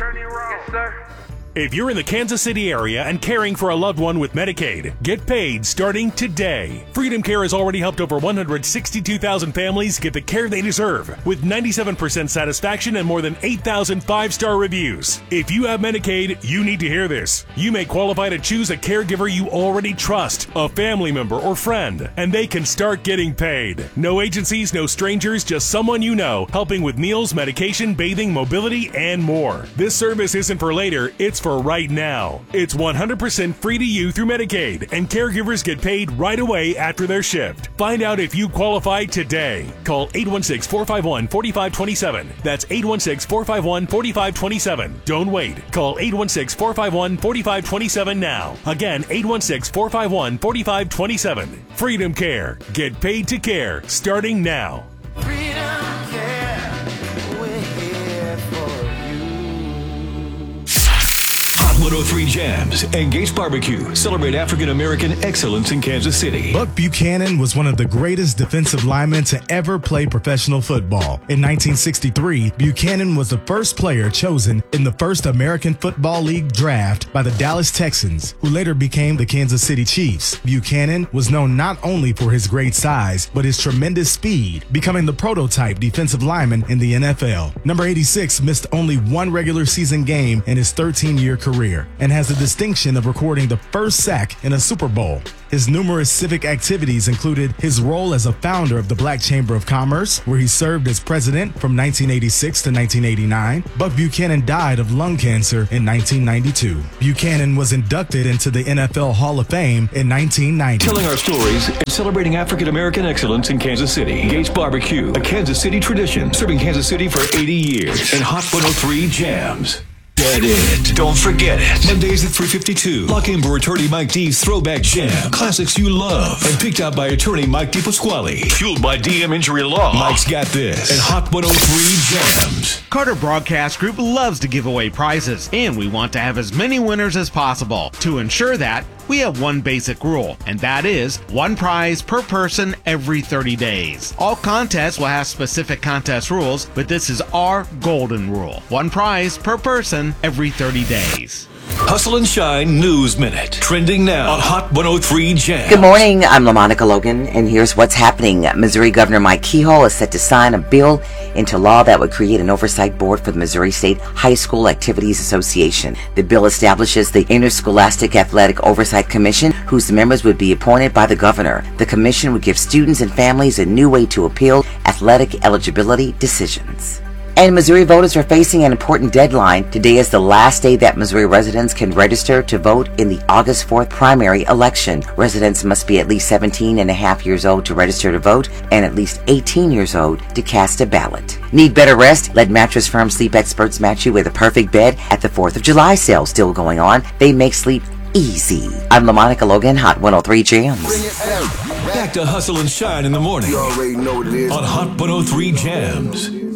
Yes, sir. If you're in the Kansas City area and caring for a loved one with Medicaid, get paid starting today. Freedom Care has already helped over 162,000 families get the care they deserve, with 97% satisfaction and more than 8,000 five-star reviews. If you have Medicaid, you need to hear this. You may qualify to choose a caregiver you already trust, a family member or friend, and they can start getting paid. No agencies, no strangers, just someone you know, helping with meals, medication, bathing, mobility, and more. This service isn't for later, it's for right now. It's 100% free to you through Medicaid, and caregivers get paid right away after their shift. Find out if you qualify today. Call 816-451-4527. That's 816-451-4527. Don't wait. Call 816-451-4527 now. Again, 816-451-4527. Freedom Care. Get paid to care starting now. Freedom Care, we're here for you. Hot 103 Jams and Gates Barbecue celebrate African American excellence in Kansas City. Buck Buchanan was one of the greatest defensive linemen to ever play professional football. In 1963, Buchanan was the first player chosen in the first American Football League draft by the Dallas Texans, who later became the Kansas City Chiefs. Buchanan was known not only for his great size, but his tremendous speed, becoming the prototype defensive lineman in the NFL. Number 86 missed only one regular season game in his 13-year career and has the distinction of recording the first sack in a Super Bowl. His numerous civic activities included his role as a founder of the Black Chamber of Commerce, where he served as president from 1986 to 1989. Buck Buchanan died of lung cancer in 1992. Buchanan was inducted into the NFL Hall of Fame in 1990. Telling our stories and celebrating African American excellence in Kansas City. Gates Barbecue, a Kansas City tradition, serving Kansas City for 80 years. And Hot 103 Jams. Get it. Don't forget it. Mondays at 3:52. Lock in for attorney Mike D's Throwback Jam. Classics you love. And picked out by attorney Mike DePasquale. Fueled by DM Injury Law. Mike's got this. And Hot 103 Jams. Carter Broadcast Group loves to give away prizes, and we want to have as many winners as possible. To ensure that, we have one basic rule, and that is one prize per person every 30 days. All contests will have specific contest rules, but this is our golden rule. One prize per person every 30 days. Hustle and Shine News Minute. Trending now on Hot 103 Jams. Good morning, I'm LaMonica Logan, and here's what's happening. Missouri Governor Mike Kehoe is set to sign a bill into law that would create an oversight board for the Missouri State High School Activities Association. The bill establishes the Interscholastic Athletic Oversight Commission, whose members would be appointed by the governor. The commission would give students and families a new way to appeal athletic eligibility decisions. And Missouri voters are facing an important deadline. Today is the last day that Missouri residents can register to vote in the August 4th primary election. Residents must be at least 17 and a half years old to register to vote and at least 18 years old to cast a ballot. Need better rest? Let mattress firm Sleep Experts match you with a perfect bed at the 4th of July sale still going on. They make sleep easy. I'm LaMonica Logan, Hot 103 Jams. Back to Hustle and Shine in the morning. You already know what it is. On Hot 103 Jams.